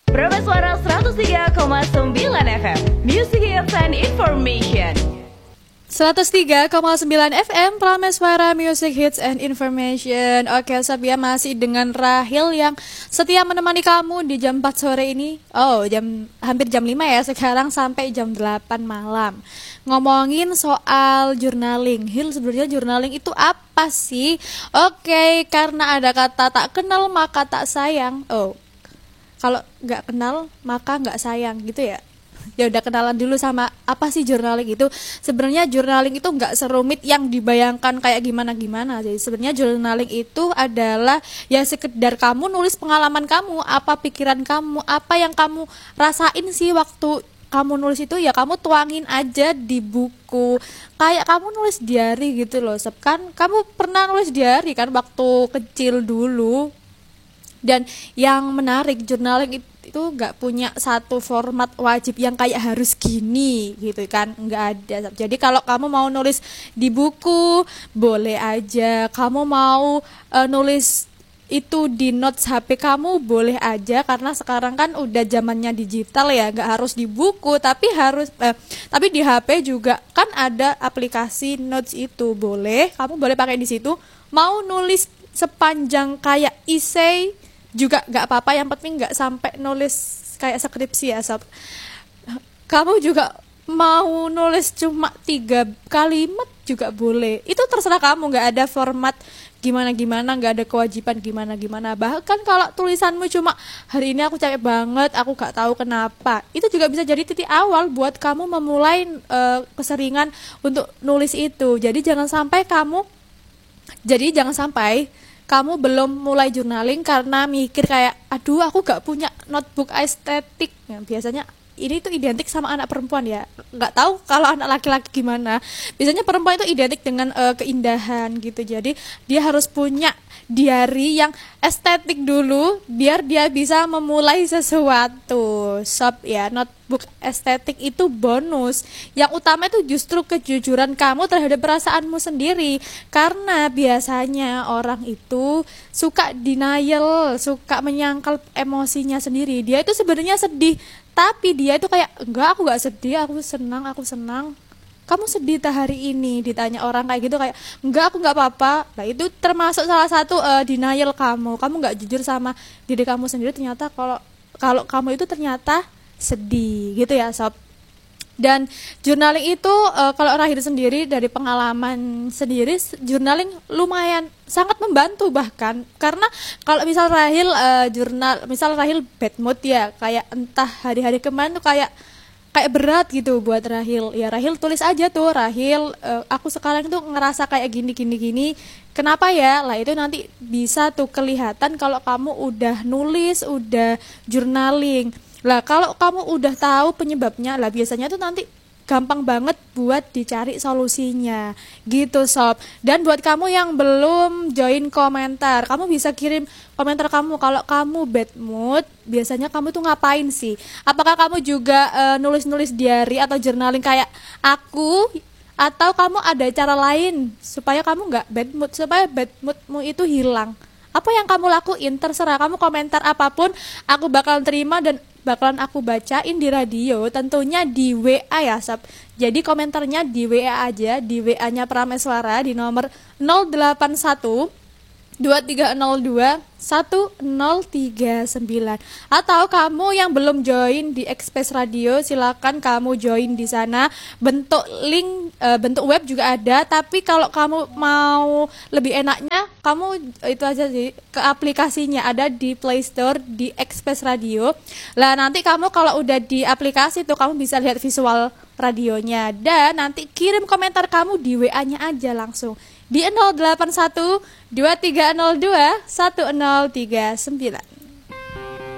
Suara 103,9 FM Music Hits and Information. 103,9 FM Prameswara Music Hits and Information. Oke sob ya, masih dengan Rahil yang setia menemani kamu di jam 4 sore ini. Hampir jam 5 ya sekarang, sampai jam 8 malam. Ngomongin soal journaling. Hil, sebenarnya journaling itu apa sih? Oke, karena ada kata tak kenal maka tak sayang. Kalau nggak kenal maka nggak sayang gitu ya. Ya udah, kenalan dulu sama apa sih journaling itu. Sebenarnya journaling itu nggak serumit yang dibayangkan kayak gimana-gimana. Jadi sebenarnya journaling itu adalah ya sekedar kamu nulis pengalaman kamu, apa pikiran kamu, apa yang kamu rasain sih waktu kamu nulis itu, ya kamu tuangin aja di buku. Kayak kamu nulis diary gitu loh. Kan kamu pernah nulis diary kan waktu kecil dulu. Dan yang menarik, journaling itu nggak punya satu format wajib yang kayak harus gini gitu kan, nggak ada. Jadi kalau kamu mau nulis di buku boleh aja, kamu mau nulis itu di notes HP kamu boleh aja, karena sekarang kan udah zamannya digital ya, nggak harus di buku, tapi di HP juga kan ada aplikasi notes itu, kamu boleh pakai di situ. Mau nulis sepanjang kayak essay juga nggak apa-apa, yang penting nggak sampai nulis kayak skripsi ya sob. Kamu juga mau nulis cuma 3 kalimat juga boleh, itu terserah kamu, nggak ada format gimana-gimana, nggak ada kewajiban gimana-gimana. Bahkan kalau tulisanmu cuma hari ini aku capek banget, aku nggak tahu kenapa, itu juga bisa jadi titik awal buat kamu memulai keseringan untuk nulis itu. Jadi jangan sampai kamu belum mulai journaling karena mikir kayak, aduh aku gak punya notebook estetik. Nah, biasanya ini tuh identik sama anak perempuan ya. Gak tahu kalau anak laki-laki gimana. Biasanya perempuan itu identik dengan keindahan gitu. Jadi dia harus punya diary yang estetik dulu biar dia bisa memulai sesuatu. Sob ya, notebook estetik itu bonus. Yang utama itu justru kejujuran kamu terhadap perasaanmu sendiri. Karena biasanya orang itu suka denial, suka menyangkal emosinya sendiri. Dia itu sebenarnya sedih, tapi dia itu kayak, enggak, aku gak sedih, aku senang. Kamu sedih tak hari ini? Ditanya orang kayak gitu, kayak, enggak, aku gak apa-apa. Nah itu termasuk salah satu denial kamu gak jujur sama diri kamu sendiri. Ternyata kalau kamu itu ternyata sedih gitu ya sob. Dan journaling itu kalau Rahil sendiri dari pengalaman sendiri, journaling lumayan sangat membantu. Bahkan karena kalau misal Rahil misal Rahil bad mood ya, kayak entah hari-hari kemarin tuh kayak berat gitu buat Rahil. Ya Rahil tulis aja tuh, Rahil aku sekarang tuh ngerasa kayak gini. Kenapa ya? Lah itu nanti bisa tuh kelihatan kalau kamu udah nulis, udah journaling. Lah kalau kamu udah tahu penyebabnya, lah biasanya tuh nanti gampang banget buat dicari solusinya gitu sob. Dan buat kamu yang belum join komentar, kamu bisa kirim komentar kamu. Kalau kamu bad mood, biasanya kamu tuh ngapain sih? Apakah kamu juga nulis-nulis diary atau journaling kayak aku? Atau kamu ada cara lain supaya kamu gak bad mood, supaya bad moodmu itu hilang? Apa yang kamu lakuin? Terserah, kamu komentar apapun aku bakalan terima dan bakalan aku bacain di radio, tentunya di WA ya sob. Jadi komentarnya di WA aja, di WA-nya Prameswara di nomor 081 2302 1039. Atau kamu yang belum join di Express Radio, silakan kamu join di sana. Bentuk link bentuk web juga ada, tapi kalau kamu mau lebih enaknya, kamu itu aja sih, ke aplikasinya ada di Play Store di Express Radio. Lah nanti kamu kalau udah di aplikasi tuh kamu bisa lihat visual radionya, dan nanti kirim komentar kamu di WA-nya aja langsung di 081 2302 1039.